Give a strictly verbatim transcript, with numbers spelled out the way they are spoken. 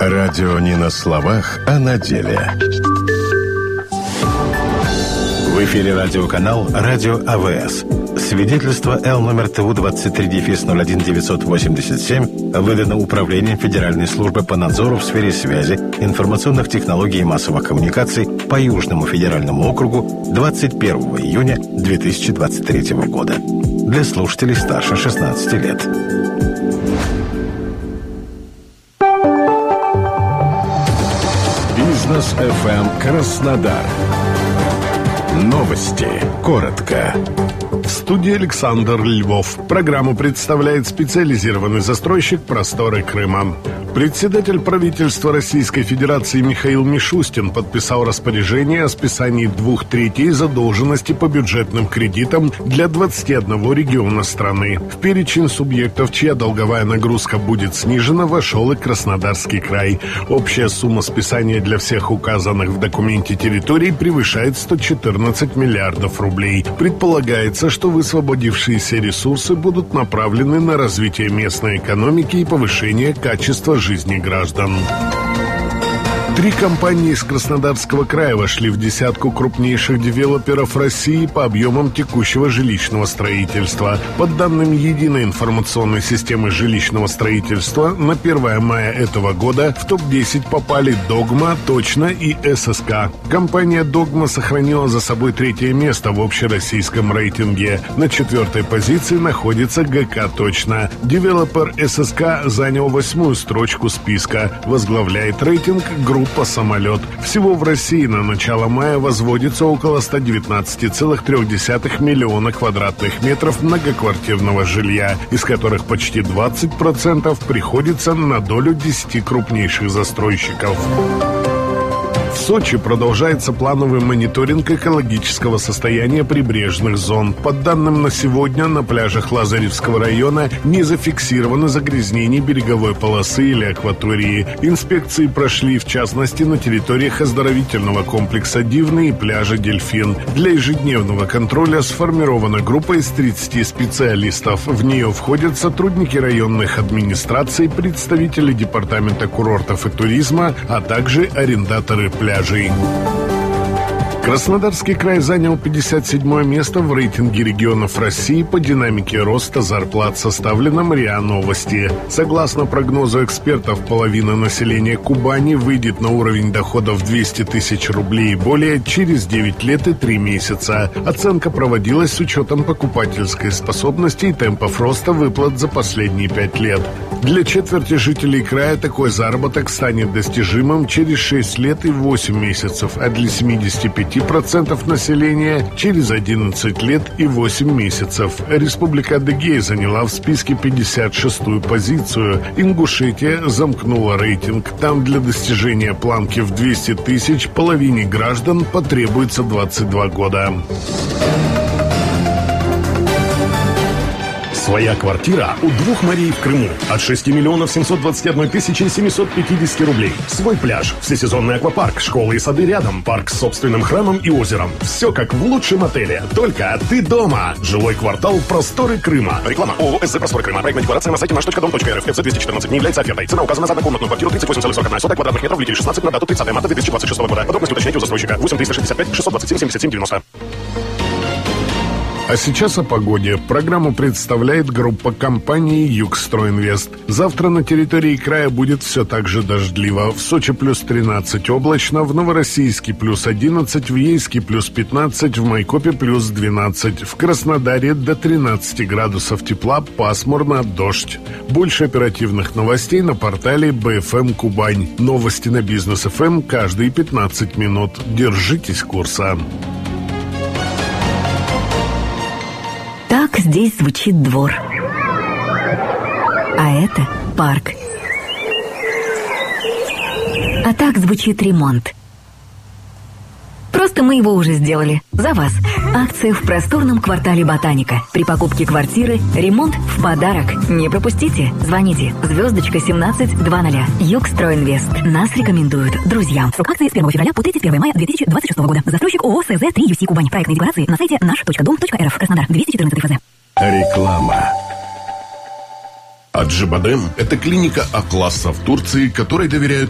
Радио не на словах, а на деле. В эфире радиоканал «Радио АВС». Свидетельство Л номер ТУ двадцать три ноль один девятьсот восемьдесят семь выдано Управлением Федеральной службы по надзору в сфере связи, информационных технологий и массовых коммуникаций по Южному федеральному округу двадцать первого июня две тысячи двадцать третьего года. Для слушателей старше шестнадцати лет. Бизнес эф эм Краснодар. Новости. Коротко. В студии Александр Львов. Программу представляет специализированный застройщик «Просторы Крыма». Председатель правительства Российской Федерации Михаил Мишустин подписал распоряжение о списании двух третей задолженности по бюджетным кредитам для двадцати одного региона страны. В перечень субъектов, чья долговая нагрузка будет снижена, вошел и Краснодарский край. Общая сумма списания для всех указанных в документе территорий превышает сто четырнадцать миллиардов рублей. Предполагается, что высвободившиеся ресурсы будут направлены на развитие местной экономики и повышение качества жизни граждан. Три компании из Краснодарского края вошли в десятку крупнейших девелоперов России по объемам текущего жилищного строительства. По данным Единой информационной системы жилищного строительства, на первое мая этого года в топ десять попали «Догма», «Точно» и эс эс ка. Компания «Догма» сохранила за собой третье место в общероссийском рейтинге. На четвертой позиции находится гэ ка «Точно». Девелопер эс эс ка занял восьмую строчку списка. Возглавляет рейтинг группа по «Самолет». Всего в России на начало мая возводится около ста девятнадцати целых трёх десятых миллиона квадратных метров многоквартирного жилья, из которых почти двадцать процентов приходится на долю десяти крупнейших застройщиков. В Сочи продолжается плановый мониторинг экологического состояния прибрежных зон. По данным на сегодня, на пляжах Лазаревского района не зафиксировано загрязнений береговой полосы или акватории. Инспекции прошли, в частности, на территориях оздоровительного комплекса «Дивный» и пляжа «Дельфин». Для ежедневного контроля сформирована группа из тридцати специалистов. В нее входят сотрудники районных администраций, представители департамента курортов и туризма, а также арендаторы пляжей. Краснодарский край занял пятьдесят седьмое место в рейтинге регионов России по динамике роста зарплат, составленном РИА Новости. Согласно прогнозу экспертов, половина населения Кубани выйдет на уровень доходов двести тысяч рублей и более через девять лет и три месяца. Оценка проводилась с учетом покупательской способности и темпов роста выплат за последние пять лет. Для четверти жителей края такой заработок станет достижимым через шесть лет и восемь месяцев, а для семидесяти пяти процентов населения через одиннадцать лет и восемь месяцев. Республика Адыгея заняла в списке пятьдесят шестую позицию. Ингушетия замкнула рейтинг. Там для достижения планки в двести тысяч половине граждан потребуется двадцать два года. Своя квартира у двух морей в Крыму от шести миллионов семьсот двадцати одной тысячи семисот пятидесяти рублей. Свой пляж, всесезонный аквапарк, школы и сады рядом, парк с собственным храмом и озером. Все как в лучшем отеле, только ты дома. Жилой квартал «Просторы Крыма». Реклама ООО «СЗ Просторы Крыма». Проектная декларация на сайте наш точка дом точка эр эф. эф цэ двести четырнадцать не является офертой. Цена указана за однокомнатную квартиру тридцать восемь целых сорок одна сотая квадратных метров в Литве шестнадцать на дату тридцатое марта две тысячи двадцать шестого года. Подробности уточняйте у застройщика. восемь триста шестьдесят пять шестьсот двадцать семь семьдесят семь девяносто. А сейчас о погоде. Программу представляет группа компаний «Югстройинвест». Завтра на территории края будет все так же дождливо. В Сочи плюс тринадцать облачно, в Новороссийске плюс одиннадцать, в Ейске плюс пятнадцать, в Майкопе плюс двенадцать, в Краснодаре до тринадцати градусов тепла, пасмурно, дождь. Больше оперативных новостей на портале бэ эф эм Кубань. Новости на Бизнес эф эм каждые пятнадцать минут. Держитесь курса. Так здесь звучит двор. А это парк. А так звучит ремонт. Просто мы его уже сделали. За вас. Акция в просторном квартале «Ботаника». При покупке квартиры ремонт в подарок. Не пропустите. Звоните. Звездочка семнадцать двадцать. Югстройинвест. Нас рекомендуют друзьям. Срок акции с первого февраля по тридцать первого мая две тысячи двадцать шестого года. Застройщик ООО «эс зэ три ю си Кубань». Проектные декларации на сайте наш точка дом точка эр эф. Краснодар. двести четырнадцать эф зэ. Реклама. Аджибадем – это клиника А-класса в Турции, которой доверяют